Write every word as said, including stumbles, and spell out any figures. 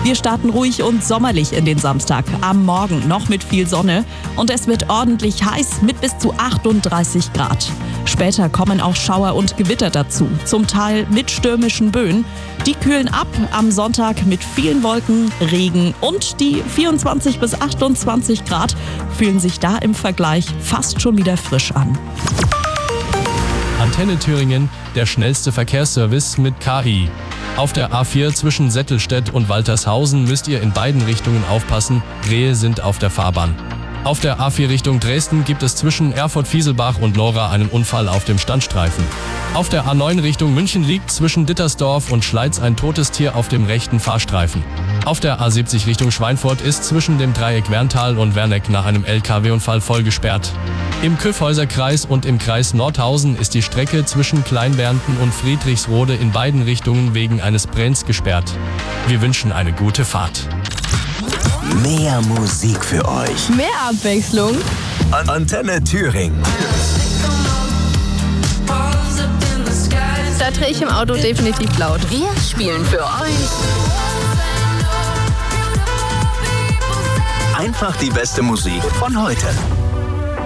Wir starten ruhig und sommerlich in den Samstag. Am Morgen noch mit viel Sonne und es wird ordentlich heiß mit bis zu achtunddreißig Grad. Später kommen auch Schauer und Gewitter dazu, zum Teil mit stürmischen Böen. Die kühlen ab am Sonntag mit vielen Wolken, Regen und die vierundzwanzig bis achtundzwanzig Grad fühlen sich da im Vergleich fast schon wieder frisch an. Antenne Thüringen, der schnellste Verkehrsservice mit K I. Auf der A vier zwischen Settelstedt und Waltershausen müsst ihr in beiden Richtungen aufpassen, Rehe sind auf der Fahrbahn. Auf der A vier Richtung Dresden gibt es zwischen Erfurt-Fieselbach und Lora einen Unfall auf dem Standstreifen. Auf der A neun Richtung München liegt zwischen Dittersdorf und Schleiz ein totes Tier auf dem rechten Fahrstreifen. Auf der A siebzig Richtung Schweinfurt ist zwischen dem Dreieck Werntal und Werneck nach einem L K W-Unfall voll gesperrt. Im Kyffhäuser-Kreis und im Kreis Nordhausen ist die Strecke zwischen Kleinbernten und Friedrichsrode in beiden Richtungen wegen eines Brenns gesperrt. Wir wünschen eine gute Fahrt. Mehr Musik für euch. Mehr Abwechslung. Antenne Thüringen. Da drehe ich im Auto definitiv laut. Wir spielen für euch Einfach die beste Musik von heute.